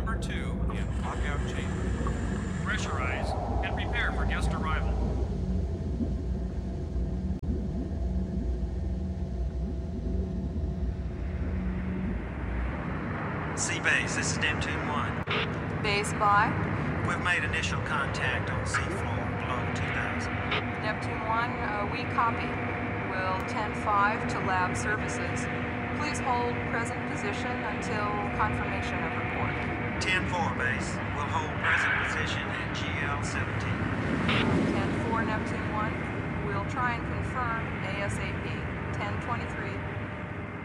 number 2 in lockout chamber. Pressurize and prepare for guest arrival. Seabase, this is Neptune 1. Base by We've made initial contact on seafloor below 2000. Neptune 1, we copy. Will 10-5 to lab services. Please hold present position until confirmation of report. 10-4 base. We'll hold present position at GL-17. 10-4 Neptune 1, we'll try and confirm ASAP. 10-23.